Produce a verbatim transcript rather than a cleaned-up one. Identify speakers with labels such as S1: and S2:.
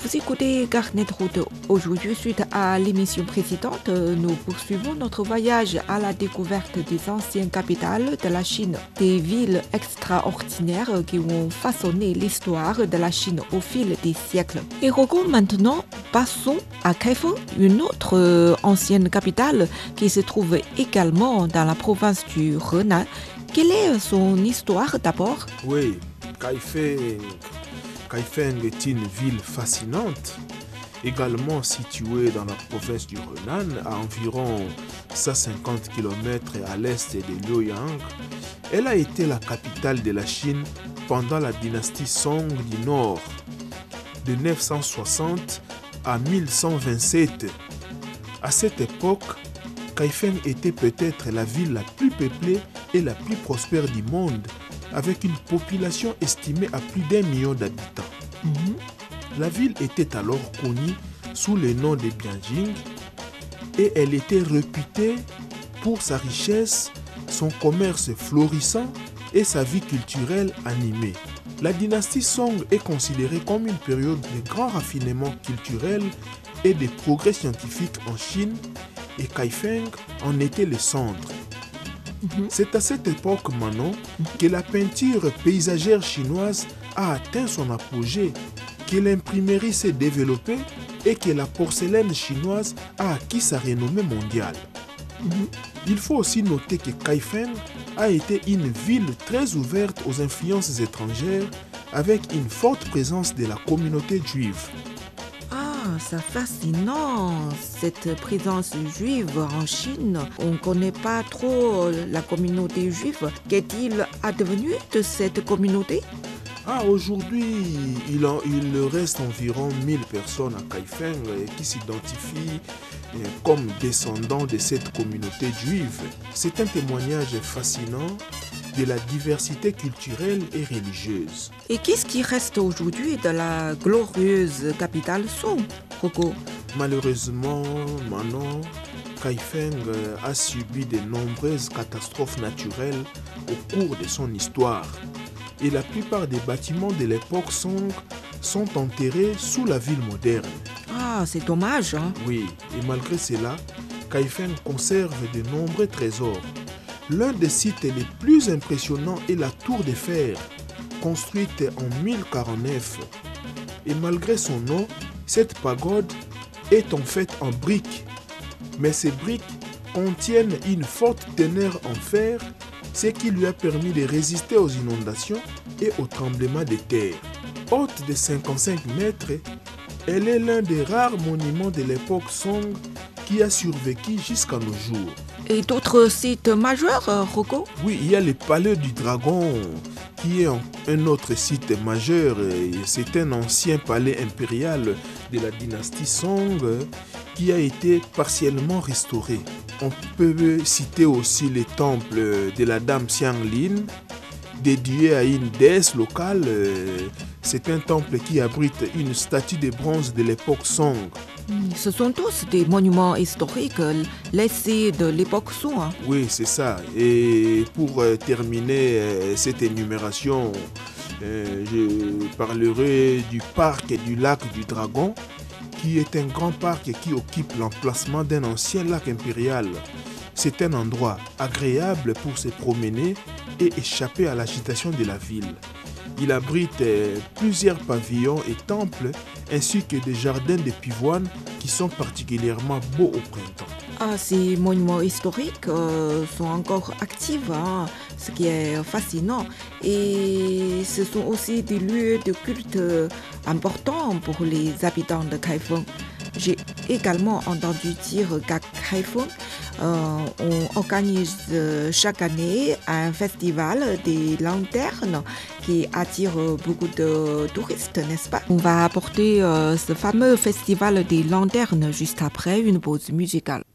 S1: Vous écoutez Carnet de route. Aujourd'hui, suite à l'émission précédente, nous poursuivons notre voyage à la découverte des anciennes capitales de la Chine, des villes extraordinaires qui ont façonné l'histoire de la Chine au fil des siècles. Et Rocco, maintenant, passons à Kaifeng, une autre ancienne capitale qui se trouve également dans la province du Henan. Quelle est son histoire d'abord?
S2: Oui, Kaifeng. Kaifeng est une ville fascinante, également située dans la province du Henan, à environ cent cinquante kilomètres à l'est de Luoyang. Elle a été la capitale de la Chine pendant la dynastie Song du Nord, de neuf cent soixante à mille cent vingt-sept. À cette époque, Kaifeng était peut-être la ville la plus peuplée et la plus prospère du monde, avec une population estimée à plus d'un million d'habitants. Mm-hmm. La ville était alors connue sous le nom de Bianjing et elle était réputée pour sa richesse, son commerce florissant et sa vie culturelle animée. La dynastie Song est considérée comme une période de grand raffinement culturel et de progrès scientifiques en Chine, et Kaifeng en était le centre. C'est à cette époque maintenant que la peinture paysagère chinoise a atteint son apogée, que l'imprimerie s'est développée et que la porcelaine chinoise a acquis sa renommée mondiale. Il faut aussi noter que Kaifeng a été une ville très ouverte aux influences étrangères avec une forte présence de la communauté juive.
S1: Ah, c'est fascinant, cette présence juive en Chine. On ne connaît pas trop la communauté juive. Qu'est-il advenu de cette communauté?
S2: Ah, aujourd'hui, il, en, il reste environ mille personnes à Kaifeng qui s'identifient comme descendants de cette communauté juive. C'est un témoignage fascinant de la diversité culturelle et religieuse.
S1: Et qu'est-ce qui reste aujourd'hui de la glorieuse capitale Song, Rocco?
S2: Malheureusement, maintenant, Kaifeng a subi de nombreuses catastrophes naturelles au cours de son histoire. Et la plupart des bâtiments de l'époque Song sont enterrés sous la ville moderne.
S1: Ah, c'est dommage, hein?
S2: Oui, et malgré cela, Kaifeng conserve de nombreux trésors. L'un des sites les plus impressionnants est la Tour de Fer, construite en mille quarante-neuf. Et malgré son nom, cette pagode est en fait en briques. Mais ces briques contiennent une forte teneur en fer, ce qui lui a permis de résister aux inondations et aux tremblements de terre. Haute de cinquante-cinq mètres, elle est l'un des rares monuments de l'époque Song qui a survécu jusqu'à nos jours.
S1: Et d'autres sites majeurs, Rocco?
S2: Oui, il y a le Palais du Dragon, qui est un autre site majeur. C'est un ancien palais impérial de la dynastie Song qui a été partiellement restauré. On peut citer aussi le temple de la Dame Xianglin, dédié à une déesse locale. C'est un temple qui abrite une statue de bronze de l'époque Song.
S1: Ce sont tous des monuments historiques laissés de l'époque Song. Hein?
S2: Oui, c'est ça. Et pour euh, terminer euh, cette énumération, euh, je parlerai du parc du lac du Dragon, qui est un grand parc qui occupe l'emplacement d'un ancien lac impérial. C'est un endroit agréable pour se promener et échapper à l'agitation de la ville. Il abrite euh, plusieurs pavillons et temples, ainsi que des jardins de pivoine qui sont particulièrement beaux au printemps.
S1: Ah, ces monuments historiques euh, sont encore actifs, hein, ce qui est fascinant. Et ce sont aussi des lieux de culte importants pour les habitants de Kaifeng. J'ai également entendu dire qu'à Kaifeng, euh, on organise chaque année un festival des lanternes qui attire beaucoup de touristes, n'est-ce pas? On va apporter euh, ce fameux festival des lanternes juste après une pause musicale.